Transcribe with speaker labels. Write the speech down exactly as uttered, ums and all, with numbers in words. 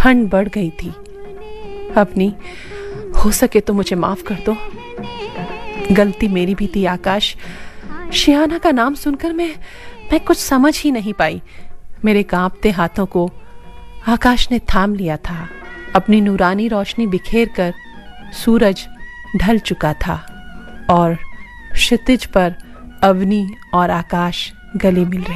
Speaker 1: ठंड बढ़ गई थी। अपनी हो सके तो मुझे माफ कर दो। गलती मेरी भी थी आकाश। शियाना का नाम सुनकर मैं मैं कुछ समझ ही नहीं पाई। मेरे कांपते हाथों को आकाश ने थाम लिया था। अपनी नूरानी रोशनी बिखेर कर सूरज ढल चुका था और क्षितिज पर अवनी और आकाश गले मिल रहे